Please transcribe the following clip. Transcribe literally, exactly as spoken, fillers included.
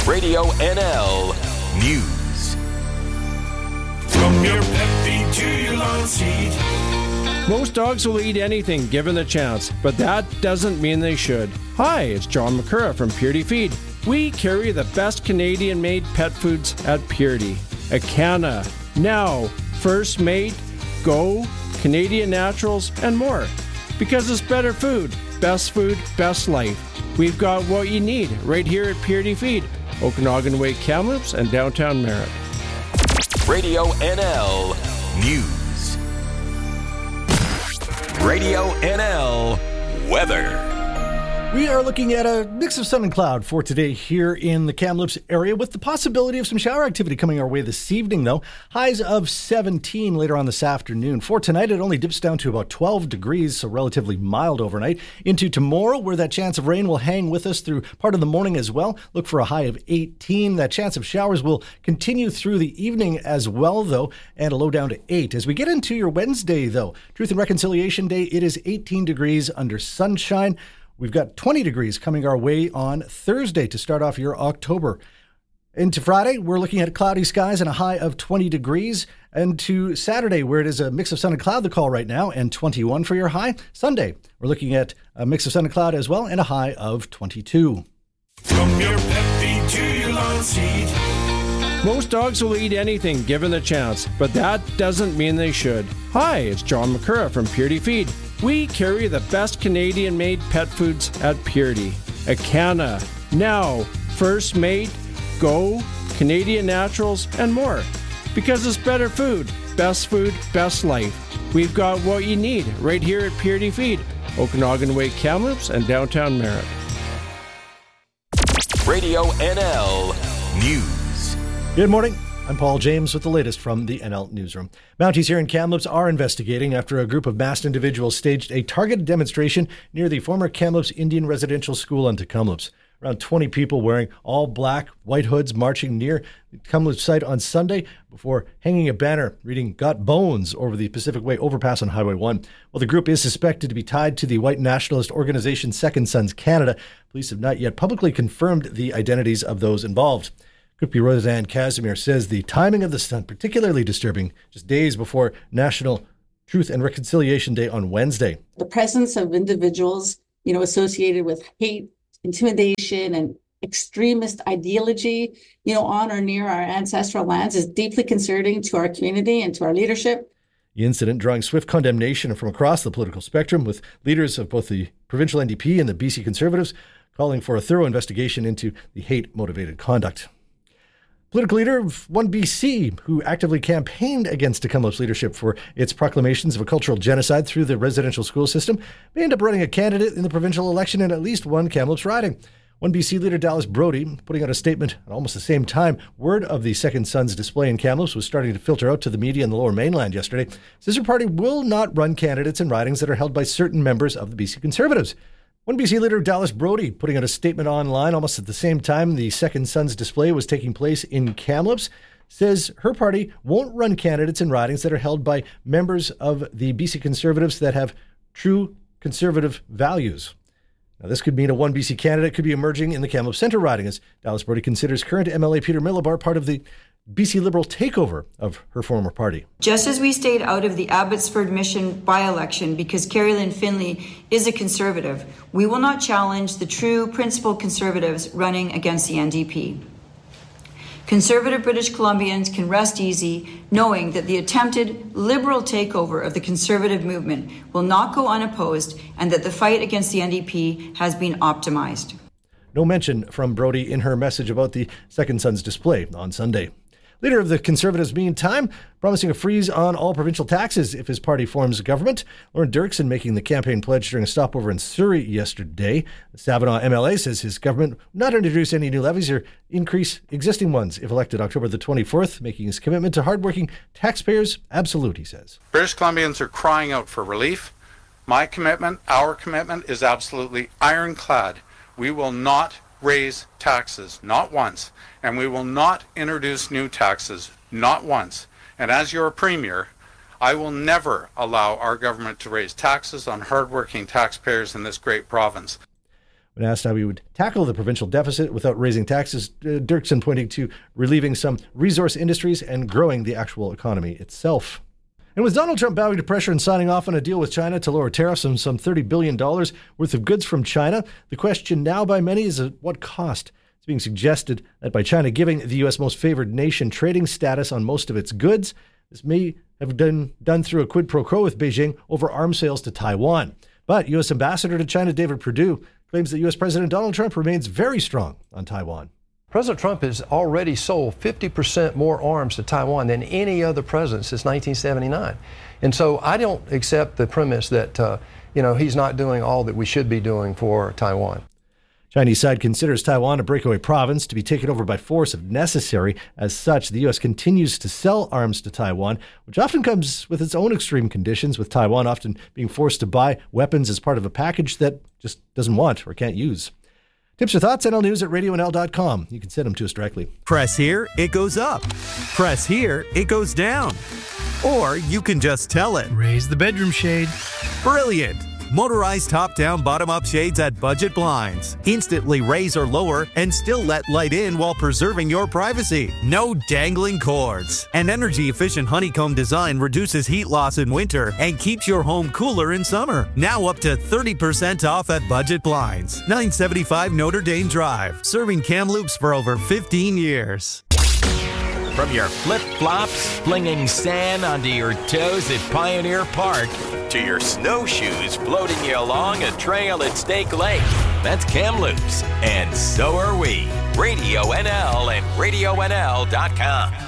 Radio N L News. From your pet feed to your lawn seat. Most dogs will eat anything given the chance, but that doesn't mean they should. Hi, it's John McCurra from Purity Feed. We carry the best Canadian-made pet foods at Purity. Acana, Now, First Mate, Go, Canadian Naturals, and more. Because it's better food, best food, best life. We've got what you need right here at Purity Feed, Okanagan Way, Kamloops, and downtown Merritt. Radio N L News. Radio N L Weather. We are looking at a mix of sun and cloud for today here in the Kamloops area, with the possibility of some shower activity coming our way this evening, though. Highs of seventeen later on this afternoon. For tonight, it only dips down to about twelve degrees, so relatively mild overnight. Into tomorrow, where that chance of rain will hang with us through part of the morning as well. Look for a high of eighteen. That chance of showers will continue through the evening as well, though, and a low down to eight. As we get into your Wednesday, though, Truth and Reconciliation Day, it is eighteen degrees under sunshine. We've got twenty degrees coming our way on Thursday to start off your October. Into Friday, we're looking at cloudy skies and a high of twenty degrees. And to Saturday, where it is a mix of sun and cloud, the call right now, and twenty-one for your high. Sunday, we're looking at a mix of sun and cloud as well, and a high of twenty-two. From your pet feed to your lawn seat. Most dogs will eat anything given the chance, but that doesn't mean they should. Hi, it's John McCurra from Purity Feed. We carry the best Canadian-made pet foods at Purity. Acana, Now, First Mate, Go, Canadian Naturals, and more. Because it's better food, best food, best life. We've got what you need right here at Purity Feed, Okanagan Way, Kamloops, and downtown Merritt. Radio N L News. Good morning. I'm Paul James with the latest from the N L Newsroom. Mounties here in Kamloops are investigating after a group of masked individuals staged a targeted demonstration near the former Kamloops Indian Residential School on Kamloops. Around twenty people wearing all black, white hoods marching near the Kamloops site on Sunday before hanging a banner reading "Got Bones" over the Pacific Way overpass on Highway one. Well, the group is suspected to be tied to the white nationalist organization Second Sons Canada. Police have not yet publicly confirmed the identities of those involved. Could be Roseanne Casimir says the timing of the stunt particularly disturbing, just days before National Truth and Reconciliation Day on Wednesday. The presence of individuals, you know, associated with hate, intimidation, and extremist ideology, you know, on or near our ancestral lands is deeply concerning to our community and to our leadership. The incident drawing swift condemnation from across the political spectrum, with leaders of both the provincial N D P and the B C Conservatives calling for a thorough investigation into the hate-motivated conduct. Political leader of one B C, who actively campaigned against the Kamloops leadership for its proclamations of a cultural genocide through the residential school system, may end up running a candidate in the provincial election in at least one Kamloops riding. one B C leader Dallas Brody putting out a statement at almost the same time word of the Second Sons display in Kamloops was starting to filter out to the media in the Lower Mainland yesterday. Says her party will not run candidates in ridings that are held by certain members of the B C Conservatives. one B C leader Dallas Brody putting out a statement online almost at the same time the Second Sons display was taking place in Kamloops, says her party won't run candidates in ridings that are held by members of the B C Conservatives that have true conservative values. Now, this could mean a one B C candidate could be emerging in the Kamloops Centre riding, as Dallas Brody considers current M L A Peter Millibar part of the B C Liberal takeover of her former party. Just as we stayed out of the Abbotsford Mission by-election because Carrie Lynn Finley is a Conservative, we will not challenge the true principled Conservatives running against the N D P. Conservative British Columbians can rest easy knowing that the attempted Liberal takeover of the Conservative movement will not go unopposed and that the fight against the N D P has been optimized. No mention from Brody in her message about the Second Sons display on Sunday. Leader of the Conservatives, meantime, promising a freeze on all provincial taxes if his party forms government. Lauren Dirksen making the campaign pledge during a stopover in Surrey yesterday. The Savinaw M L A says his government will not introduce any new levies or increase existing ones if elected October the twenty-fourth, making his commitment to hardworking taxpayers absolute, he says. British Columbians are crying out for relief. My commitment, our commitment, is absolutely ironclad. We will not raise taxes, not once, and we will not introduce new taxes, not once. And as your Premier, I will never allow our government to raise taxes on hardworking taxpayers in this great province. When asked how he would tackle the provincial deficit without raising taxes, uh, Dirksen pointing to relieving some resource industries and growing the actual economy itself. And with Donald Trump bowing to pressure and signing off on a deal with China to lower tariffs on some thirty billion dollars worth of goods from China, the question now by many is at what cost? It's being suggested that by China giving the U S most favored nation trading status on most of its goods, this may have been done through a quid pro quo with Beijing over arms sales to Taiwan. But U S Ambassador to China David Perdue claims that U S President Donald Trump remains very strong on Taiwan. President Trump has already sold fifty percent more arms to Taiwan than any other president since nineteen seventy-nine. And so I don't accept the premise that, uh, you know, he's not doing all that we should be doing for Taiwan. Chinese side considers Taiwan a breakaway province to be taken over by force if necessary. As such, the U S continues to sell arms to Taiwan, which often comes with its own extreme conditions, with Taiwan often being forced to buy weapons as part of a package that just doesn't want or can't use. Tips or thoughts, N L News at radio N L dot com. You can send them to us directly. Press here, it goes up. Press here, it goes down. Or you can just tell it. Raise the bedroom shade. Brilliant. Motorized top-down, bottom-up shades at Budget Blinds. Instantly raise or lower and still let light in while preserving your privacy. No dangling cords. An energy-efficient honeycomb design reduces heat loss in winter and keeps your home cooler in summer. Now up to thirty percent off at Budget Blinds. nine seventy-five Notre Dame Drive. Serving Kamloops for over fifteen years. From your flip-flops, flinging sand onto your toes at Pioneer Park, to your snowshoes floating you along a trail at Stake Lake. That's Kamloops, and so are we. Radio N L and radio N L dot com.